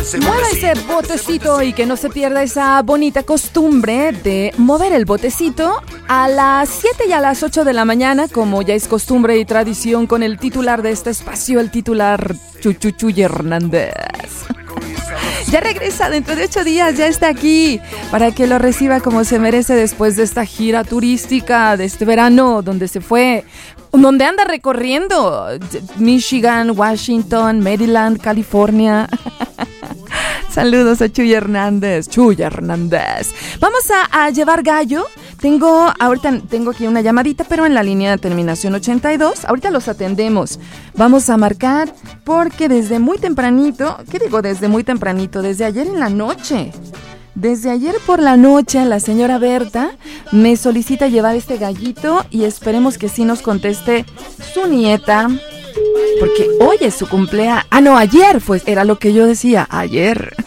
Mueva ese botecito y que no se pierda esa bonita costumbre de mover el botecito a las 7 y a las 8 de la mañana, como ya es costumbre y tradición con el titular de este espacio, el titular Chuy Hernández. Ya regresa dentro de 8 días, ya está aquí para que lo reciba como se merece después de esta gira turística de este verano donde se fue, donde anda recorriendo Michigan, Washington, Maryland, California. Saludos a Chuy Hernández. Vamos a llevar gallo. Ahorita tengo aquí una llamadita, pero en la línea de terminación 82. Ahorita los atendemos. Vamos a marcar porque desde muy tempranito, ¿qué digo desde muy tempranito? Desde ayer en la noche. Desde ayer por la noche la señora Berta me solicita llevar este gallito y esperemos que sí nos conteste su nieta. Porque hoy es su cumpleaños. Ah, no, ayer era lo que yo decía, ayer.